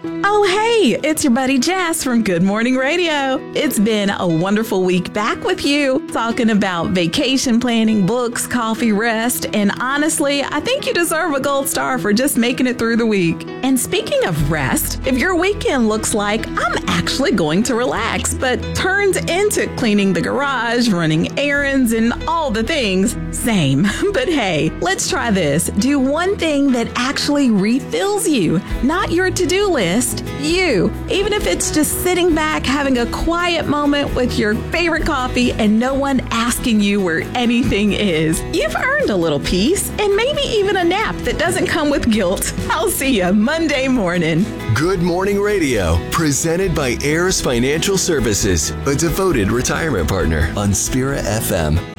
Oh, hey, it's your buddy Jess from Good Morning Radio. It's been a wonderful week back with you, talking about vacation planning, books, coffee, rest, and honestly, I think you deserve a gold star for just making it through the week. And speaking of rest, if your weekend looks like I'm actually going to relax, but turns into cleaning the garage, running errands, and all the things, same. But hey, let's try this. Do one thing that actually refills you, not your to-do list. You, even if it's just sitting back having a quiet moment with your favorite coffee and no one asking you where anything is. You've earned a little peace and maybe even a nap that doesn't come with guilt. I'll see you Monday morning. Good Morning Radio, presented by Heirs Financial Services, a devoted retirement partner on Spira FM.